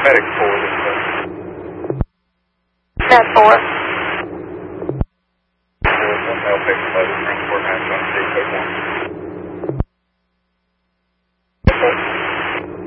paramedic for this. That 4. One male patient by the transport has on state code 1.